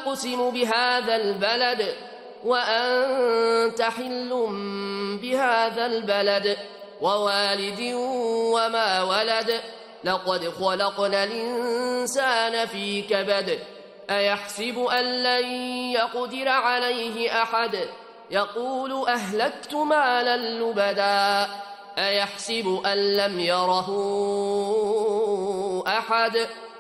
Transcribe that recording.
أقسم بهذا البلد وأنت حل بهذا البلد ووالد وما ولد لقد خلقنا الإنسان في كبد أيحسب أن لن يقدر عليه أحد يقول أهلكت مالا لبدا أيحسب أن لم يره أحد